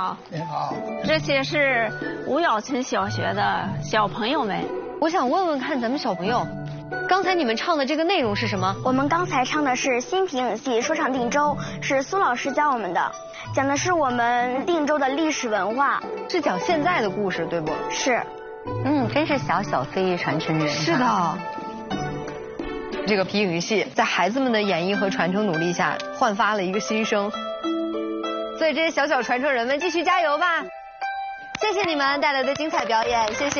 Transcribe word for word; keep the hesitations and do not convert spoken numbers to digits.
好。 您好。 这些是五窑村小学的小朋友们。 我想问问看，咱们小朋友，刚才你们唱的这个内容是什么？ 我们刚才唱的是新皮影戏说唱定州，是苏老师教我们的，讲的是我们定州的历史文化， 是讲现在的故事，对不？ 是。 嗯，真是小小非遗传承人。 是的。这个皮影戏在孩子们的演绎和传承努力下，焕发了一个新生。所以这些小小传承人们继续加油吧！谢谢你们带来的精彩表演，谢谢。